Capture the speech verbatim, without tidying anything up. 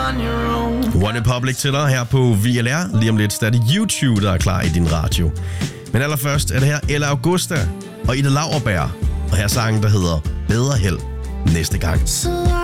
One Republic til dig her på V L R. Lige om lidt er det YouTube, der er klar i din radio. Men allerførst er det her Ella Augusta og Ida Lauerberg. Og her sangen, der hedder Bedre Held næste gang.